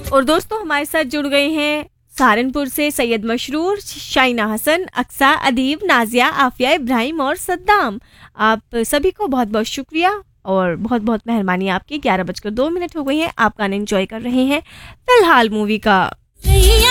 और दोस्तों हमारे साथ जुड़ गए हैं सहारनपुर से सैयद मशरूर, शाइना हसन, अक्सा, अदीब, नाजिया, आफिया, इब्राहिम और सद्दाम। आप सभी को बहुत बहुत शुक्रिया और बहुत बहुत मेहरबानी आपकी। 11:02 हो गई हैं, आप गाने एंजॉय कर रहे हैं फिलहाल मूवी का।